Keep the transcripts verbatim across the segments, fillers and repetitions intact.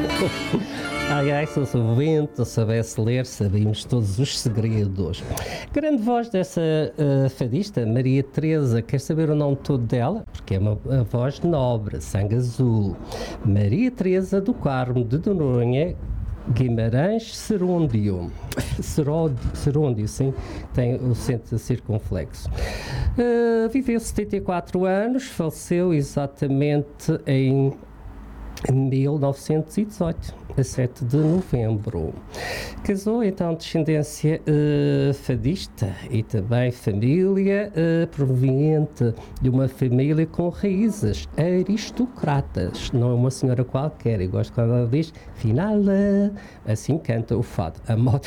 Ai, ai, se eu soubesse, soubesse ler, sabíamos todos os segredos. Grande voz dessa uh, fadista, Maria Teresa. Quer saber o nome todo dela? Porque é uma, uma voz nobre, sangue azul. Maria Teresa do Carmo de Noronha, Guimarães Serúndio. Serúndio, sim, tem o centro circunflexo. Uh, viveu setenta e quatro anos, faleceu exatamente em mil novecentos e dezoito, a sete de novembro. Casou, então, descendência uh, fadista e também família uh, proveniente de uma família com raízes aristocratas. Não é uma senhora qualquer. Eu gosto quando ela diz finala, assim canta o fado. A moda,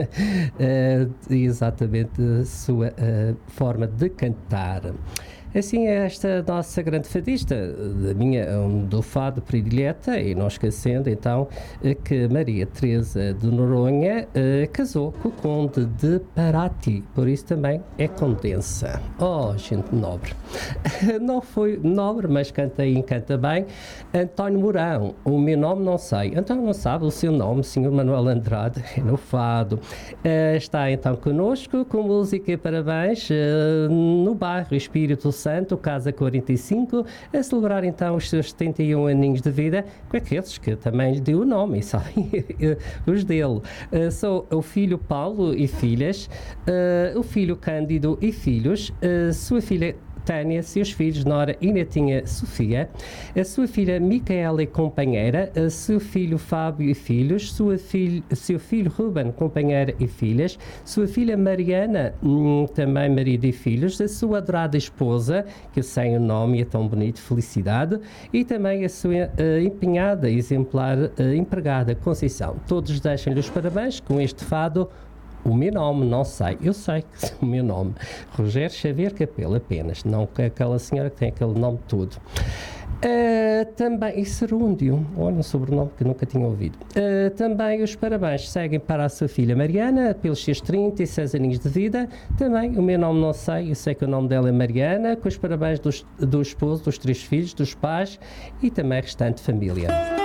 uh, exatamente a sua uh, forma de cantar. Assim é esta nossa grande fadista, da minha, um, do fado predileta, e não esquecendo então que Maria Teresa de Noronha uh, casou com o conde de Paraty, por isso também é condensa. Oh, gente nobre. Não foi nobre, mas canta e encanta bem. António Mourão, o meu nome não sei. Então não sabe o seu nome, senhor Manuel Andrade, é no fado. Uh, está então conosco com música e parabéns uh, no bairro Espírito Santo, Casa quarenta e cinco, a celebrar então os seus setenta e um aninhos de vida, com aqueles que também lhe deu o nome, e sabem, os dele. Uh, sou o filho Paulo e filhas, uh, o filho Cândido e filhos, uh, sua filha Tânia, seus filhos Nora e netinha Sofia, a sua filha Micaela e companheira, a seu filho Fábio e filhos, sua filho, seu filho Ruben, companheira e filhas, sua filha Mariana, hum, também marido e filhos, a sua adorada esposa, que sem o nome é tão bonito, Felicidade, e também a sua uh, empenhada, exemplar uh, empregada Conceição. Todos deixam-lhe os parabéns com este fado. O meu nome, não sei, eu sei que o meu nome, Rogério Xavier Capelo, apenas, não aquela senhora que tem aquele nome todo. Uh, também, e Serúndio, olha um sobrenome que nunca tinha ouvido. Uh, também os parabéns seguem para a sua filha Mariana, pelos seus trinta e seis aninhos de vida. Também, o meu nome não sei, eu sei que o nome dela é Mariana, com os parabéns dos, do esposo, dos três filhos, dos pais e também a restante família.